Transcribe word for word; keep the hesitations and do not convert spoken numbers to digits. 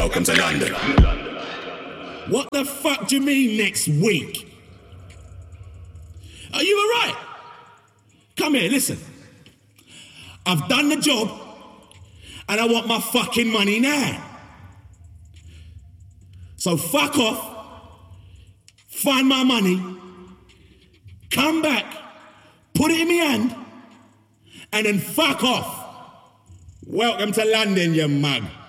Welcome to London. What the fuck do you mean next week? Are you alright? Come here, listen. I've done the job and I want my fucking money now. So fuck off, find my money, come back, put it in my hand, and then fuck off. Welcome to London, you mug.